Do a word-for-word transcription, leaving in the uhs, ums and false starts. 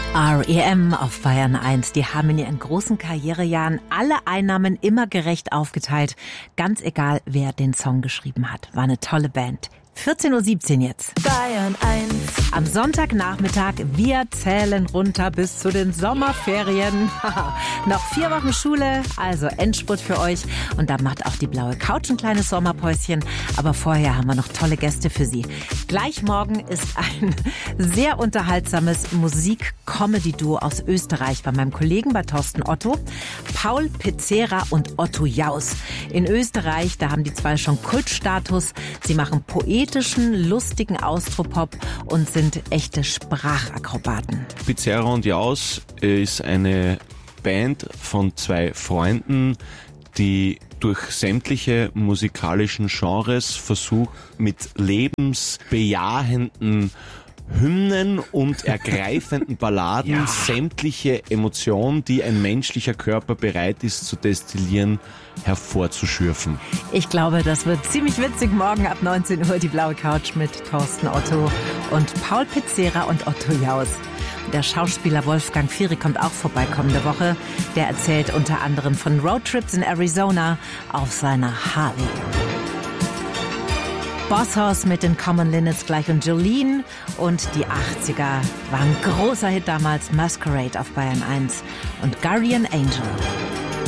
R E M auf Bayern eins. Die haben in ihren großen Karrierejahren alle Einnahmen immer gerecht aufgeteilt. Ganz egal, wer den Song geschrieben hat. War eine tolle Band. vierzehn Uhr siebzehn jetzt. Bayern eins. Am Sonntagnachmittag, wir zählen runter bis zu den Sommerferien. Noch vier Wochen Schule, also Endspurt für euch. Und da macht auch die blaue Couch ein kleines Sommerpäuschen. Aber vorher haben wir noch tolle Gäste für Sie. Gleich morgen ist ein sehr unterhaltsames Musik-Comedy-Duo aus Österreich bei meinem Kollegen, bei Thorsten Otto. Paul Pizzera und Otto Jaus. In Österreich, da haben die zwei schon Kultstatus. Sie machen poetischen, lustigen Austropop und sind echte Sprachakrobaten. Pizzera und Jaus ist eine Band von zwei Freunden, die durch sämtliche musikalischen Genres versucht, mit lebensbejahenden Hymnen und ergreifenden Balladen ja. sämtliche Emotionen, die ein menschlicher Körper bereit ist zu destillieren, hervorzuschürfen. Ich glaube, das wird ziemlich witzig. Morgen ab neunzehn Uhr die blaue Couch mit Thorsten Otto und Paul Pizzera und Otto Jaus. Der Schauspieler Wolfgang Fierri kommt auch vorbei kommende Woche. Der erzählt unter anderem von Roadtrips in Arizona auf seiner Harley. Boss Hoss mit den Common Linnets gleich und Jolene und die achtziger waren ein großer Hit damals, Masquerade auf Bayern eins und Guardian Angel.